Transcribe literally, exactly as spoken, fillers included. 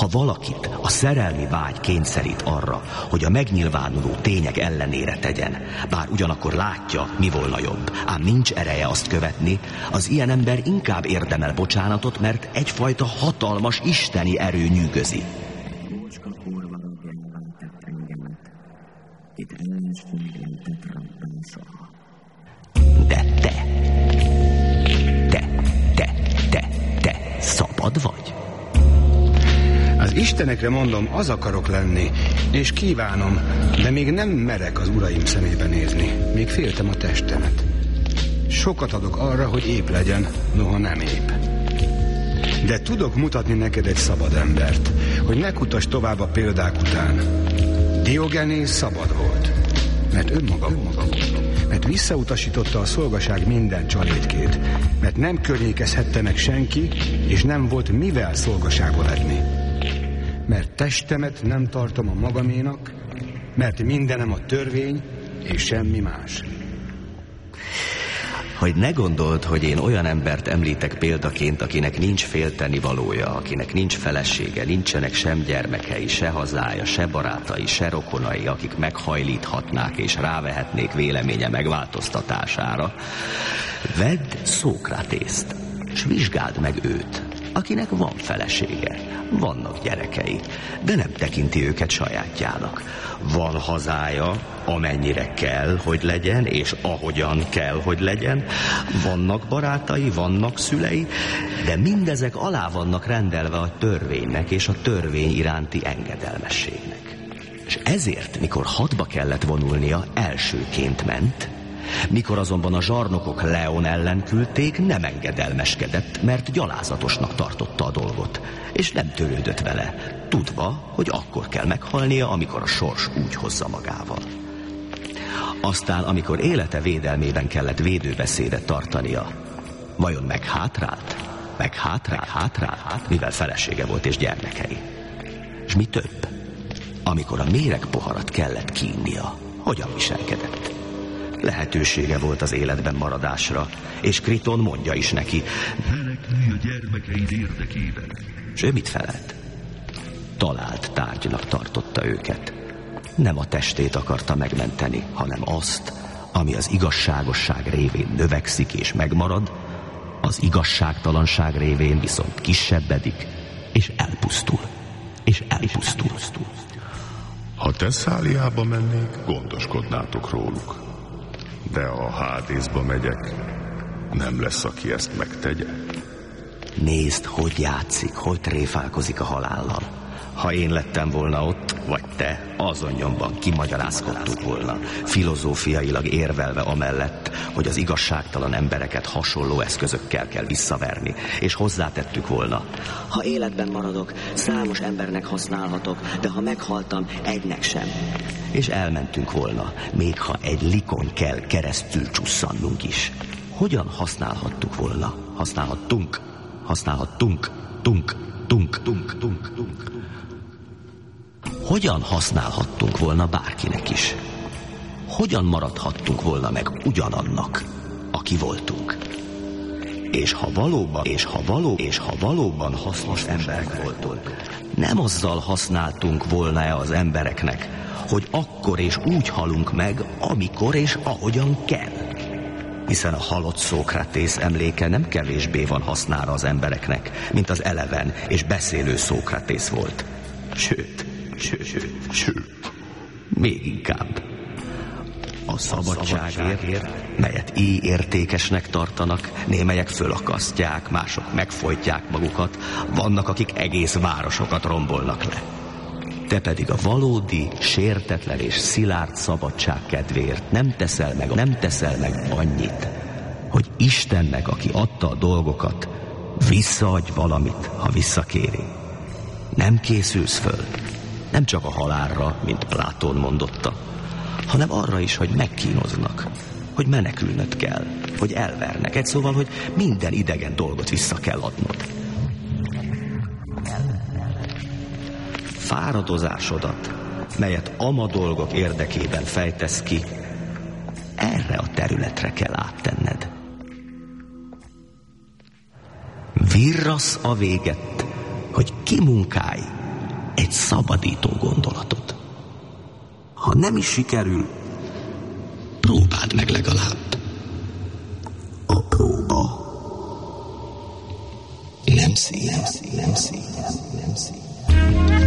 Ha valakit a szerelmi vágy kényszerít arra, hogy a megnyilvánuló tények ellenére tegyen, bár ugyanakkor látja, mi volna jobb, ám nincs ereje azt követni, az ilyen ember inkább érdemel bocsánatot, mert egyfajta hatalmas isteni erő nyűgözi. Jócska kurva rabjával tett engemet, itt ellenségem tett rabban soha. De te, te, te, te, te szabad vagy? Az istenekre mondom, az akarok lenni, és kívánom, de még nem merek az uraim szemébe nézni. Még féltem a testemet. Sokat adok arra, hogy épp legyen, noha nem épp. De tudok mutatni neked egy szabad embert, hogy ne kutass tovább a példák után. Diogenész szabad volt, mert önmaga volt, mert visszautasította a szolgaság minden csalédkét, mert nem környékezhette meg senki, és nem volt mivel szolgaságba letni. Mert testemet nem tartom a magaménak, mert mindenem a törvény, és semmi más. Hogy ne gondold, hogy én olyan embert említek példaként, akinek nincs féltenivalója, akinek nincs felesége, nincsenek sem gyermekei, se hazája, se barátai, se rokonai, akik meghajlíthatnák és rávehetnék véleménye megváltoztatására. Vedd Szókratészt, s vizsgáld meg őt, akinek van felesége, vannak gyerekei, de nem tekinti őket sajátjának. Van hazája, amennyire kell, hogy legyen, és ahogyan kell, hogy legyen. Vannak barátai, vannak szülei, de mindezek alá vannak rendelve a törvénynek és a törvény iránti engedelmességnek. És ezért, mikor hadba kellett vonulnia, elsőként ment, mikor azonban a zsarnokok Leon ellen küldték, nem engedelmeskedett, mert gyalázatosnak tartotta a dolgot, és nem törődött vele, tudva, hogy akkor kell meghalnia, amikor a sors úgy hozza magával. Aztán, amikor élete védelmében kellett védőbeszédet tartania, vajon meghátrált? Meghátrált, hátrált, mivel felesége volt és gyermekei. És mi több? Amikor a méregpoharat kellett kínnia, hogyan viselkedett? Lehetősége volt az életben maradásra, és Kriton mondja is neki, menekülj a gyermekeid érdekében. És ő mit felelt? Talált tárgynak tartotta őket. Nem a testét akarta megmenteni, hanem azt, ami az igazságosság révén növekszik és megmarad, az igazságtalanság révén viszont kisebbedik, és elpusztul. És elpusztul. Ha Thesszáliába mennék, gondoskodnátok róluk. De ha Hádészba megyek, nem lesz, aki ezt megtegye. Nézd, hogy játszik, hogy tréfálkozik a halállal. Ha én lettem volna ott, vagy te, azon nyomban kimagyarázkodtuk volna, filozófiailag érvelve amellett, hogy az igazságtalan embereket hasonló eszközökkel kell visszaverni, és hozzátettük volna. Ha életben maradok, számos embernek használhatok, de ha meghaltam, egynek sem. És elmentünk volna, még ha egy likon kell keresztül csusszannunk is. Hogyan használhattuk volna? Használhattunk, használhattunk, tunk, tunk, tunk, tunk, tunk. Hogyan használhattunk volna bárkinek is? Hogyan maradhattunk volna meg ugyanannak, aki voltunk? És ha valóban, és ha való, és ha valóban hasznos emberek voltunk, nem azzal használtunk volna-e az embereknek, hogy akkor és úgy halunk meg, amikor és ahogyan kell? Hiszen a halott Szókratész emléke nem kevésbé van hasznára az embereknek, mint az eleven és beszélő Szókratész volt. Sőt, sőt, sőt, sőt, még inkább. A szabadságért, melyet így értékesnek tartanak, némelyek fölakasztják, mások megfojtják magukat, vannak, akik egész városokat rombolnak le. Te pedig a valódi, sértetlen és szilárd szabadság kedvéért nem teszel meg, nem teszel meg annyit, hogy Istennek, aki adta a dolgokat, visszaadj valamit, ha visszakéri. Nem készülsz föl, nem csak a halálra, mint Platón mondotta, hanem arra is, hogy megkínoznak, hogy menekülnöd kell, hogy elvernek. Egy szóval, hogy minden idegen dolgot vissza kell adnod. Fáradozásodat, melyet ama dolgok érdekében fejtesz ki, erre a területre kell áttenned. Virrasz a véget, hogy kimunkálj egy szabadító gondolatot. Ha nem is sikerül, próbáld meg legalább. A próba Nem színes, nem színes, nem színes.